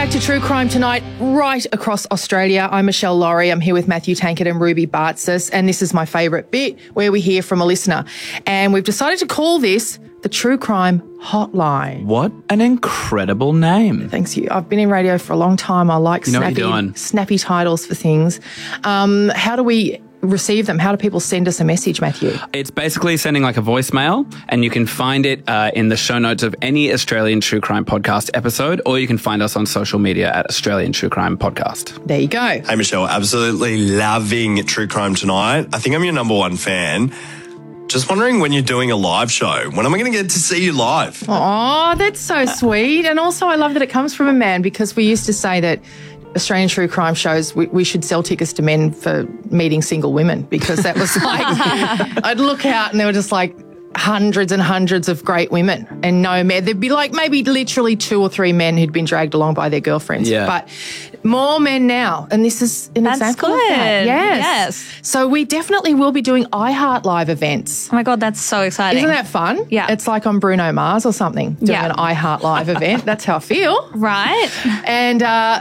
back to True Crime Tonight, right across Australia. I'm Michelle Laurie. I'm here with Matthew Tankard and Ruby Bartzis, and this is my favourite bit where we hear from a listener. And we've decided to call this the True Crime Hotline. What an incredible name. Thanks you. I've been in radio for a long time. I like snappy titles for things. How do we receive them? How do people send us a message, Matthew? It's basically sending like a voicemail, and you can find it in the show notes of any Australian True Crime Podcast episode, or you can find us on social media at Australian True Crime Podcast. There you go. Hey, Michelle, absolutely loving True Crime Tonight. I think I'm your number one fan. Just wondering when you're doing a live show. When am I going to get to see you live? Oh, that's so sweet. And also I love that it comes from a man, because we used to say that Australian true crime shows, we should sell tickets to men for meeting single women, because that was like, I'd look out and there were just like hundreds and hundreds of great women and no men. There'd be like maybe literally 2 or 3 men who'd been dragged along by their girlfriends. Yeah. But more men now. And this is an example of that. Yes. So we definitely will be doing iHeart Live events. Oh my God, that's so exciting. Isn't that fun? Yeah. It's like on Bruno Mars or something, doing an iHeart Live event. That's how I feel. Right. And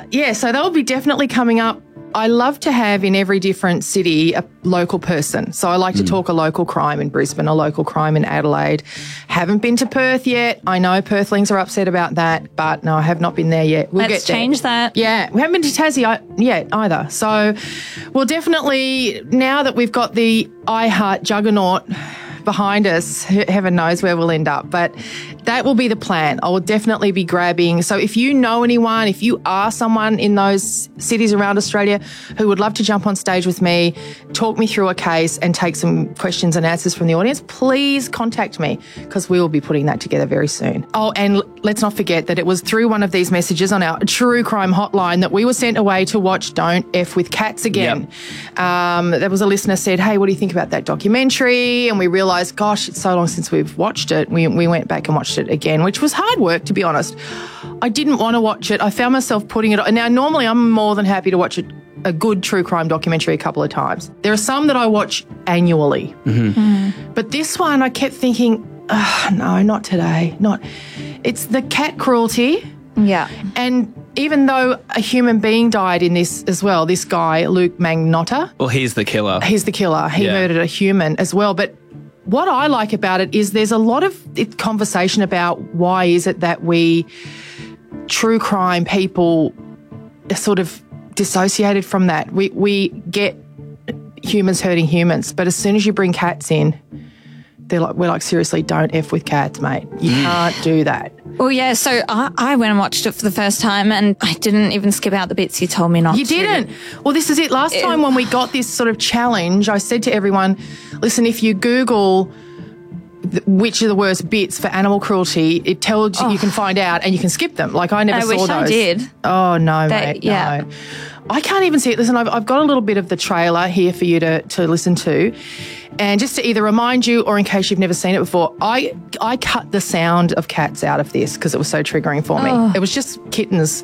so they'll be definitely coming up. I love to have in every different city a local person. So I like to talk a local crime in Brisbane, a local crime in Adelaide. Haven't been to Perth yet. I know Perthlings are upset about that, but no, I have not been there yet. We'll Let's get there. change that. Yeah, we haven't been to Tassie yet either. So we'll definitely, now that we've got the iHeart juggernaut behind us, heaven knows where we'll end up. But that will be the plan. I will definitely be grabbing. So if you know anyone, if you are someone in those cities around Australia who would love to jump on stage with me, talk me through a case and take some questions and answers from the audience, please contact me, because we will be putting that together very soon. Oh, and let's not forget that it was through one of these messages on our True Crime Hotline that we were sent away to watch Don't F With Cats again. Yep. There was a listener said, hey, what do you think about that documentary? And we realised, gosh, it's so long since we've watched it. We went back and watched it again, which was hard work, to be honest. I didn't want to watch it. I found myself putting it on. Now, normally I'm more than happy to watch a good true crime documentary a couple of times. There are some that I watch annually. But this one I kept thinking, no, not today. It's the cat cruelty. Yeah. And even though a human being died in this as well, this guy, Luke Magnotta. Well, he's the killer. He's the killer. He murdered a human as well. But what I like about it is there's a lot of conversation about why is it that we true crime people are sort of dissociated from that. We get humans hurting humans, but as soon as you bring cats in, we're like, seriously, don't F with cats, mate. You can't do that. Well, yeah, so I went and watched it for the first time, and I didn't even skip out the bits you told me not to. You didn't? Well, this is it. Last time when we got this sort of challenge, I said to everyone, listen, if you Google which are the worst bits for animal cruelty, it tells you can find out and you can skip them. Like, I never saw those. I did. Oh, no, mate, no. I can't even see it. Listen, I've got a little bit of the trailer here for you to listen to. And just to either remind you or in case you've never seen it before, I cut the sound of cats out of this because it was so triggering for me. It was just kittens,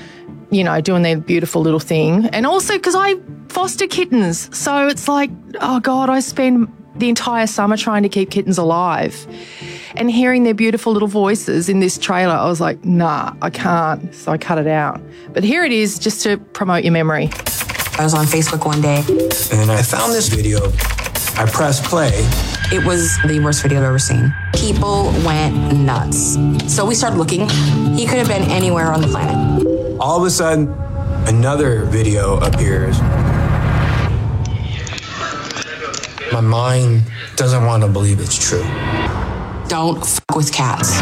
you know, doing their beautiful little thing. And also because I foster kittens. So it's like, oh, God, I spend the entire summer trying to keep kittens alive. And hearing their beautiful little voices in this trailer, I was like, nah, I can't. So I cut it out. But here it is, just to promote your memory. I was on Facebook one day, and I found this video. I pressed play. It was the worst video I've ever seen. People went nuts. So we started looking. He could have been anywhere on the planet. All of a sudden, another video appears. My mind doesn't want to believe it's true. Don't f*** with cats.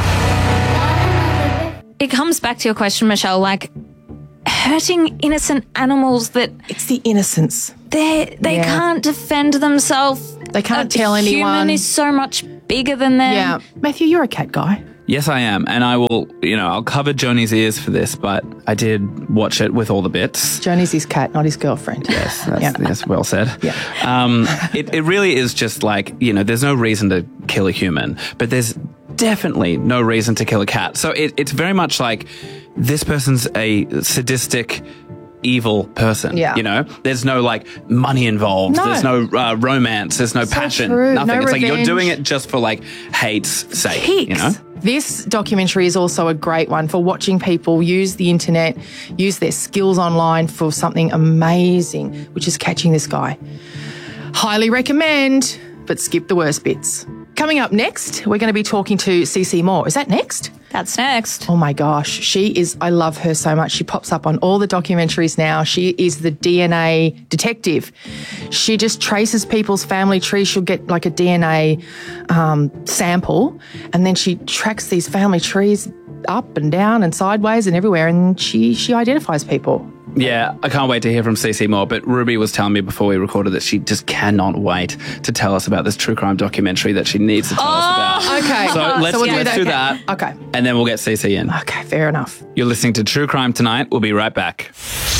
It comes back to your question, Michelle, like hurting innocent animals that... It's the innocence. They can't defend themselves. They can't tell anyone. A human is so much bigger than them. Yeah. Matthew, you're a cat guy. Yes, I am. And I will, I'll cover Joni's ears for this, but I did watch it with all the bits. Joni's his cat, not his girlfriend. Yes, that's well said. Yeah. It really is just like, there's no reason to kill a human, but there's definitely no reason to kill a cat. So it's very much like this person's a sadistic, evil person. Yeah. There's no like money involved. No. There's no romance. There's no passion. True. Nothing. No It's revenge. like you're doing it just for like hate's sake. Kicks. This documentary is also a great one for watching people use the internet, use their skills online for something amazing, which is catching this guy. Highly recommend, but skip the worst bits. Coming up next, we're going to be talking to CeCe Moore. Is that next? That's next. Oh my gosh, I love her so much. She pops up on all the documentaries now. She is the DNA detective. She just traces people's family trees. She'll get like a DNA sample, and then she tracks these family trees up and down and sideways and everywhere, and she identifies people. Yeah, I can't wait to hear from CeCe Moore, but Ruby was telling me before we recorded that she just cannot wait to tell us about this true crime documentary that she needs to tell us about. Okay. So let's do that. Okay. And then we'll get CeCe in. Okay, fair enough. You're listening to True Crime Tonight. We'll be right back.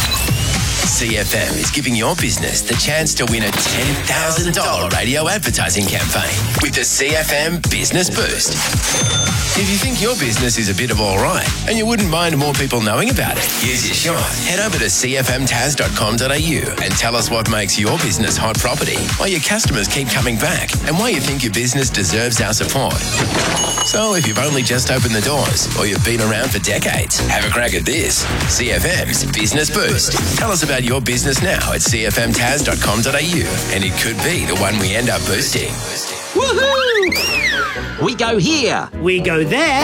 CFM is giving your business the chance to win a $10,000 radio advertising campaign with the CFM Business Boost. If you think your business is a bit of all right and you wouldn't mind more people knowing about it, here's your shot. Head over to cfmtaz.com.au and tell us what makes your business hot property, why your customers keep coming back, and why you think your business deserves our support. So if you've only just opened the doors or you've been around for decades, have a crack at this. CFM's Business Boost. Tell us about your business now at cfmtaz.com.au and it could be the one we end up boosting. Woohoo! We go here. We go there.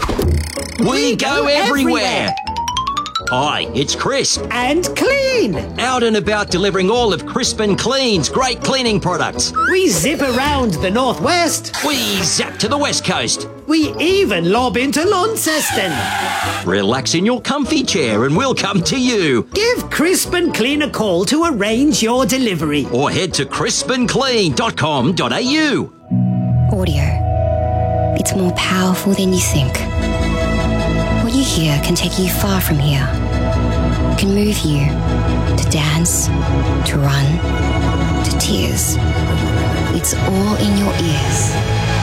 We go everywhere. Hi, it's Crisp. And Clean. Out and about delivering all of Crisp and Clean's great cleaning products. We zip around the northwest. We zap to the west coast. We even lob into Launceston. Relax in your comfy chair and we'll come to you. Give Crisp and Clean a call to arrange your delivery. Or head to crispandclean.com.au. Audio. It's more powerful than you think. What you hear can take you far from here. It can move you to dance, to run, to tears. It's all in your ears.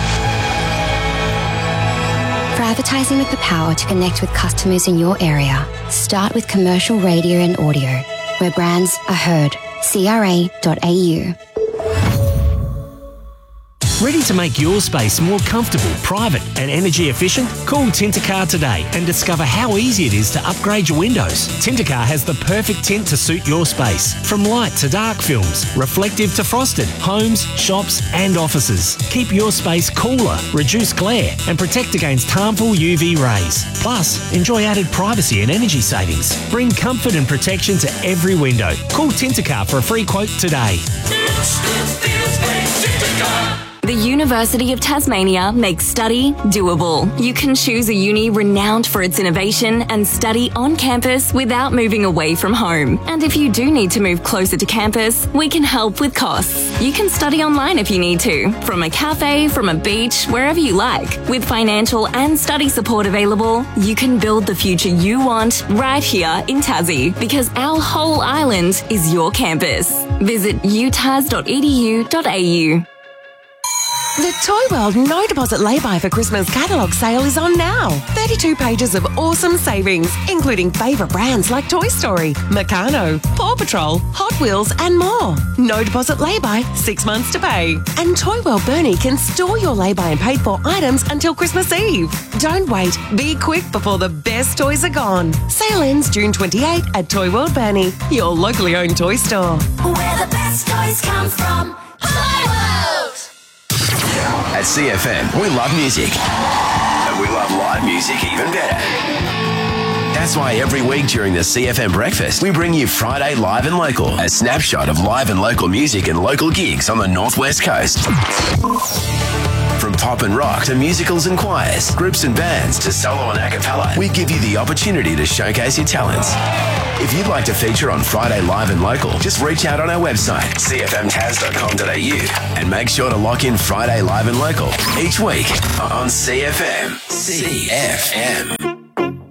For advertising with the power to connect with customers in your area, start with commercial radio and audio, where brands are heard. CRA.au. Ready to make your space more comfortable, private and energy efficient? Call Tintercar today and discover how easy it is to upgrade your windows. Tintercar has the perfect tint to suit your space. From light to dark films, reflective to frosted, homes, shops and offices. Keep your space cooler, reduce glare and protect against harmful UV rays. Plus, enjoy added privacy and energy savings. Bring comfort and protection to every window. Call Tintercar for a free quote today. The University of Tasmania makes study doable. You can choose a uni renowned for its innovation and study on campus without moving away from home. And if you do need to move closer to campus, we can help with costs. You can study online if you need to, from a cafe, from a beach, wherever you like. With financial and study support available, you can build the future you want right here in Tassie, because our whole island is your campus. Visit utas.edu.au. The Toy World No Deposit Lay-By for Christmas catalogue sale is on now. 32 pages of awesome savings, including favourite brands like Toy Story, Meccano, Paw Patrol, Hot Wheels and more. No Deposit Lay-By, 6 months to pay. And Toy World Burnie can store your lay-by and paid for items until Christmas Eve. Don't wait. Be quick before the best toys are gone. Sale ends June 28 at Toy World Burnie, your locally owned toy store. Where the best toys come from. Toy World! At CFM, we love music. And we love live music even better. That's why every week during the CFM Breakfast, we bring you Friday Live and Local, a snapshot of live and local music and local gigs on the Northwest Coast. From pop and rock to musicals and choirs, groups and bands to solo and a cappella, we give you the opportunity to showcase your talents. If you'd like to feature on Friday Live and Local, just reach out on our website, cfmtaz.com.au, and make sure to lock in Friday Live and Local each week on CFM. CFM.